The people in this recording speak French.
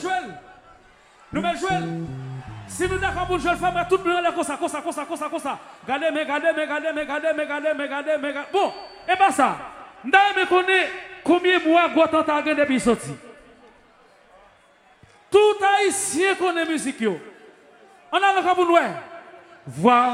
jouer. Nous allons jouer. Si nous d'accord pour jouer le femme, tout le monde est comme ça. Regardez. Bon, et pas ça. Nous connaissons combien de mois Gotan a gagné depuis sorti. Tout haïtien connaît musique. On a encore pour nous. Voir